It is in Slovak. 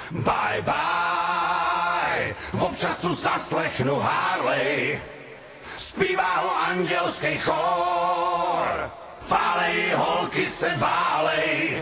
Bye bye, občas tu zaslechnu Harley, zpívá ho andělský chór, fálej holky se válej,